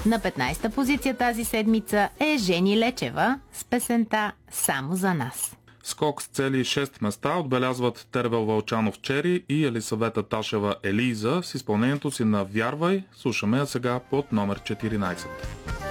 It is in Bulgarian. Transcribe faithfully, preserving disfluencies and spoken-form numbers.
На петнайсета позиция тази седмица е Жени Лечева с песента "Само за нас". Скок с цели шест места отбелязват Тервел Вълчанов Чери и Елисавета Ташева Елиза с изпълнението си на "Вярвай". Слушаме я сега под номер четиринайсет.